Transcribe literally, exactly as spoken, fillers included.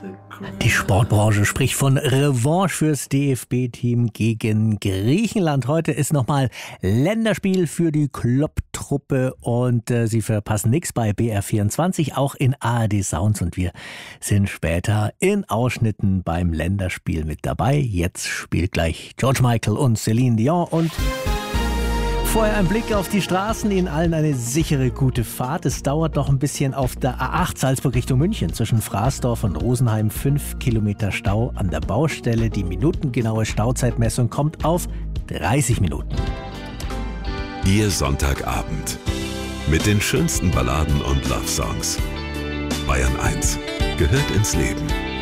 Die Sportbranche spricht von Revanche fürs D F B-Team gegen Griechenland. Heute ist nochmal Länderspiel für die Klopp-Truppe und äh, sie verpassen nichts bei B R vierundzwanzig, auch in A R D Sounds, und wir sind später in Ausschnitten beim Länderspiel mit dabei. Jetzt spielt gleich George Michael und Celine Dion und vorher ein Blick auf die Straßen, Ihnen allen eine sichere, gute Fahrt. Es dauert noch ein bisschen auf der A acht Salzburg Richtung München. Zwischen Fraßdorf und Rosenheim fünf Kilometer Stau an der Baustelle. Die minutengenaue Stauzeitmessung kommt auf dreißig Minuten. Ihr Sonntagabend mit den schönsten Balladen und Love-Songs. Bayern eins gehört ins Leben.